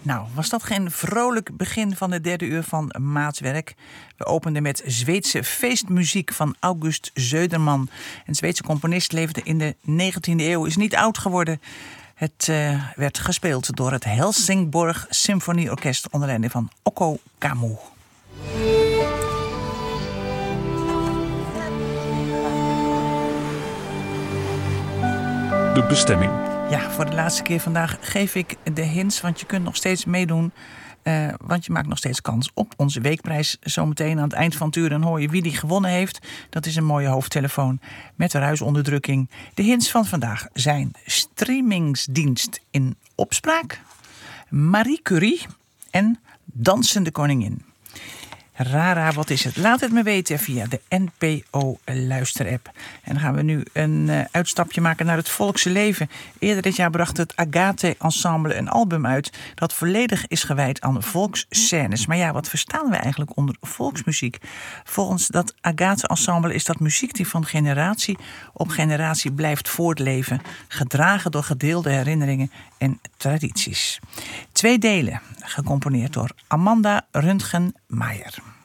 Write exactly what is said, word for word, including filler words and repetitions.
Nou, was dat geen vrolijk begin van de derde uur van Maatwerk? We openden met Zweedse feestmuziek van August Söderman. Een Zweedse componist, leefde in de negentiende eeuw, is niet oud geworden. Het uh, werd gespeeld door het Helsingborg Symfonieorkest onder leiding van Okko Kamu. De bestemming. Ja, voor de laatste keer vandaag geef ik de hints, want je kunt nog steeds meedoen. Uh, want je maakt nog steeds kans op onze weekprijs. Zometeen aan het eind van het uur dan hoor je wie die gewonnen heeft. Dat is een mooie hoofdtelefoon met ruisonderdrukking. De hints van vandaag zijn streamingsdienst in opspraak, Marie Curie en Dansende Koningin. Rara, wat is het? Laat het me weten via de N P O-luisterapp. En dan gaan we nu een uh, uitstapje maken naar het volkse leven. Eerder dit jaar bracht het Agathe Ensemble een album uit dat volledig is gewijd aan volksscènes. Maar ja, wat verstaan we eigenlijk onder volksmuziek? Volgens dat Agathe Ensemble is dat muziek die van generatie op generatie blijft voortleven, gedragen door gedeelde herinneringen en tradities. Twee delen, gecomponeerd door Amanda Röntgen-Meyer.